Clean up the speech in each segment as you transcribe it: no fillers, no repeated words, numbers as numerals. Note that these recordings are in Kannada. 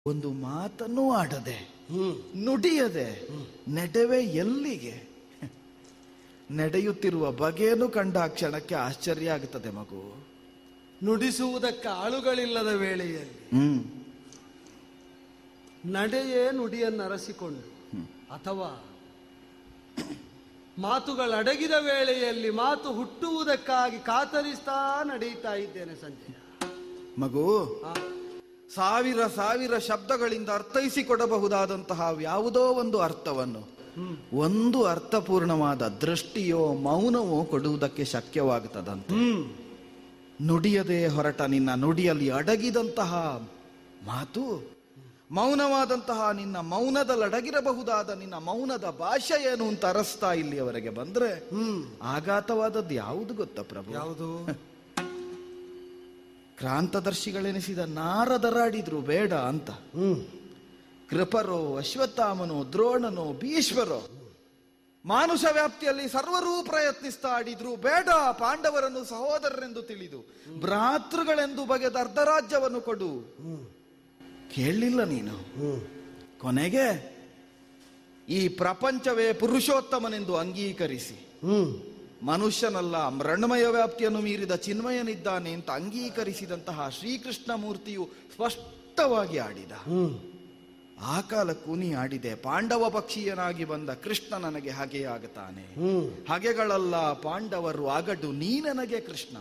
ಒಂದು ಮಾತನ್ನೂ ಆಡದೆ, ನುಡಿಯದೆ ನಡೆವೆ ಎಲ್ಲಿಗೆ? ನಡೆಯುತ್ತಿರುವ ಬಗೆಯನ್ನು ಕಂಡ ಕ್ಷಣಕ್ಕೆ ಆಶ್ಚರ್ಯ ಆಗುತ್ತದೆ ಮಗು. ನುಡಿಸುವುದಕ್ಕೆ ಆಳುಗಳಿಲ್ಲದ ವೇಳೆಯಲ್ಲಿ ನಡೆಯೇ ನುಡಿಯನ್ನರಸಿಕೊಂಡು, ಅಥವಾ ಮಾತುಗಳಡಗಿದ ವೇಳೆಯಲ್ಲಿ ಮಾತು ಹುಟ್ಟುವುದಕ್ಕಾಗಿ ಕಾತರಿಸ್ತಾ ನಡೆಯುತ್ತಾ ಇದ್ದೇನೆ ಸಂಜಯ. ಮಗು, ಸಾವಿರ ಸಾವಿರ ಶಬ್ದಗಳಿಂದ ಅರ್ಥೈಸಿಕೊಡಬಹುದಾದಂತಹ ಯಾವುದೋ ಒಂದು ಅರ್ಥವನ್ನು ಒಂದು ಅರ್ಥಪೂರ್ಣವಾದ ದೃಷ್ಟಿಯೋ ಮೌನವೋ ಕೊಡುವುದಕ್ಕೆ ಶಕ್ಯವಾಗುತ್ತದಂತೆ. ನುಡಿಯದೆ ಹೊರಟ ನಿನ್ನ ನುಡಿಯಲ್ಲಿ ಅಡಗಿದಂತಹ ಮಾತು, ಮೌನವಾದಂತಹ ನಿನ್ನ ಮೌನದಲ್ಲಡಗಿರಬಹುದಾದ ನಿನ್ನ ಮೌನದ ಭಾಷೆ ಏನು ಅಂತ ಅರಸ್ತಾ ಇಲ್ಲಿಯವರೆಗೆ ಬಂದ್ರೆ ಆಘಾತವಾದದ್ದು ಯಾವುದು ಗೊತ್ತಾ ಪ್ರಭು? ಯಾವುದು? ಕ್ರಾಂತದರ್ಶಿಗಳೆನಿಸಿದ ನಾರದರಾಡಿದ್ರು ಬೇಡ ಅಂತ. ಕೃಪರೋ, ಅಶ್ವತ್ಥಾಮನೋ, ದ್ರೋಣನೋ, ಭೀಷ್ಮರೋ ಮಾನುಷ ವ್ಯಾಪ್ತಿಯಲ್ಲಿ ಸರ್ವರೂ ಪ್ರಯತ್ನಿಸ್ತಾ ಆಡಿದ್ರು ಬೇಡ, ಪಾಂಡವರನ್ನು ಸಹೋದರರೆಂದು ತಿಳಿದು ಭ್ರಾತೃಗಳೆಂದು ಬಗೆದ ಅರ್ಧರಾಜ್ಯವನ್ನು ಕೊಡು. ಕೇಳಲಿಲ್ಲ ನೀನು. ಕೊನೆಗೆ ಈ ಪ್ರಪಂಚವೇ ಪುರುಷೋತ್ತಮನೆಂದು ಅಂಗೀಕರಿಸಿ, ಮನುಷ್ಯನಲ್ಲ ಮೃಣ್ಮಯ ವ್ಯಾಪ್ತಿಯನ್ನು ಮೀರಿದ ಚಿನ್ಮಯನಿದ್ದಾನೆ ಅಂತ ಅಂಗೀಕರಿಸಿದಂತಹ ಶ್ರೀಕೃಷ್ಣ ಮೂರ್ತಿಯು ಸ್ಪಷ್ಟವಾಗಿ ಆಡಿದ. ಆ ಕಾಲಕ್ಕೂ ನೀ ಆಡಿದೆ. ಪಾಂಡವ ಪಕ್ಷೀಯನಾಗಿ ಬಂದ ಕೃಷ್ಣ ನನಗೆ ಹಾಗೆಯಾಗುತ್ತಾನೆ, ಹಾಗೆಗಳಲ್ಲ ಪಾಂಡವರು ಆಗಡು, ನೀ ನನಗೆ ಕೃಷ್ಣ.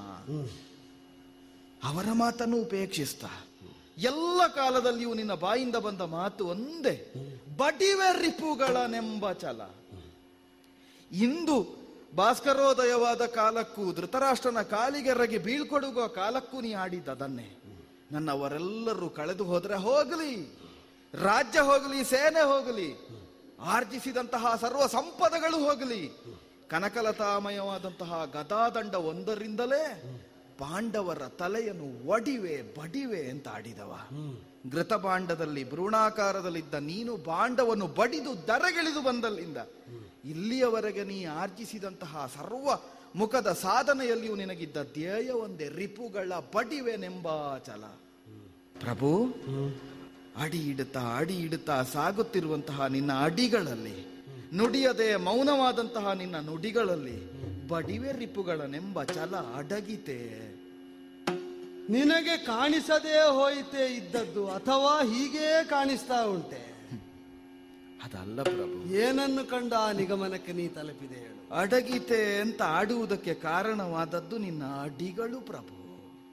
ಅವರ ಮಾತನ್ನು ಉಪೇಕ್ಷಿಸ್ತಾ ಎಲ್ಲ ಕಾಲದಲ್ಲಿಯೂ ನಿನ್ನ ಬಾಯಿಂದ ಬಂದ ಮಾತು ಒಂದೇ, ಬಡಿವೆ ರಿಪುಗಳನೆಂಬ ಛಲ. ಇಂದು ಭಾಸ್ಕರೋದಯವಾದ ಕಾಲಕ್ಕೂ ಧೃತರಾಷ್ಟ್ರನ ಕಾಲಿಗೆರಗಿ ಬೀಳ್ಕೊಡುವ ಕಾಲಕ್ಕೂ ನೀ ಆಡಿದ್ದನ್ನೇ. ನನ್ನವರೆಲ್ಲರೂ ಕಳೆದು ಹೋದ್ರೆ ಹೋಗಲಿ, ರಾಜ್ಯ ಹೋಗಲಿ, ಸೇನೆ ಹೋಗಲಿ, ಆರ್ಜಿಸಿದಂತಹ ಸರ್ವ ಸಂಪದಗಳು ಹೋಗಲಿ, ಕನಕಲತಾಮಯವಾದಂತಹ ಗದಾದಂಡ ಒಂದರಿಂದಲೇ ಪಾಂಡವರ ತಲೆಯನ್ನು ಒಡಿವೆ ಬಡಿವೆ ಅಂತ ಆಡಿದವ. ಘೃತಭಾಂಡದಲ್ಲಿ ಭ್ರೂಣಾಕಾರದಲ್ಲಿದ್ದ ನೀನು ಬಾಂಡವನ್ನು ಬಡಿದು ದರಗಿಳಿದು ಬಂದಲ್ಲಿಂದ ಇಲ್ಲಿಯವರೆಗೆ ನೀ ಆರ್ಜಿಸಿದಂತಹ ಸರ್ವ ಮುಖದ ಸಾಧನೆಯಲ್ಲಿಯೂ ನಿನಗಿದ್ದ ಧ್ಯೇಯ ಒಂದೇ, ರಿಪುಗಳ ಬಡಿವೆನೆಂಬ ಛಲ. ಪ್ರಭು, ಅಡಿ ಇಡುತ್ತಾ ಸಾಗುತ್ತಿರುವಂತಹ ನಿನ್ನ ಅಡಿಗಳಲ್ಲಿ, ನುಡಿಯದೆ ಮೌನವಾದಂತಹ ನಿನ್ನ ನುಡಿಗಳಲ್ಲಿ ಬಡಿವೆ ರಿಪುಗಳನೆಂಬ ಛಲ ಅಡಗಿತೆ. ನಿನಗೆ ಕಾಣಿಸದೇ ಹೋಯಿತೆ ಇದ್ದದ್ದು, ಅಥವಾ ಹೀಗೇ ಕಾಣಿಸ್ತಾ ಉಂಟೆ? ಅದಲ್ಲ ಪ್ರಭು. ಏನನ್ನು ಕಂಡ ಆ ನಿಗಮನಕ್ಕೆ ನೀ ತಲುಪಿದೆ ಹೇಳು? ಅಡಗಿತೆ ಅಂತ ಆಡುವುದಕ್ಕೆ ಕಾರಣವಾದದ್ದು ನಿನ್ನ ಅಡಿಗಳು ಪ್ರಭು.